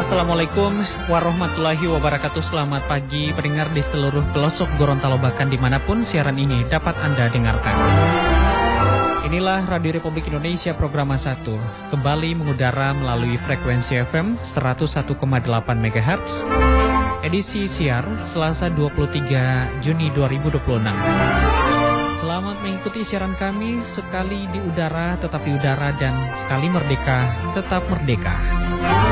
Assalamualaikum warahmatullahi wabarakatuh. Selamat pagi pendengar di seluruh pelosok Gorontalo, bahkan dimanapun siaran ini dapat Anda dengarkan. Inilah Radio Republik Indonesia Programa 1, kembali mengudara melalui frekuensi FM 101,8 MHz, edisi siar Selasa 23 Juni 2026. Selamat mengikuti siaran kami, sekali di udara tetap di udara, dan sekali merdeka tetap merdeka.